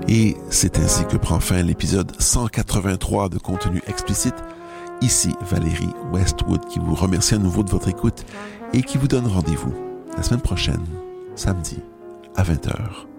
Et c'est ainsi que prend fin l'épisode 183 de Contenu explicite. Ici Valérie Westwood qui vous remercie à nouveau de votre écoute et qui vous donne rendez-vous la semaine prochaine, samedi, à 20h.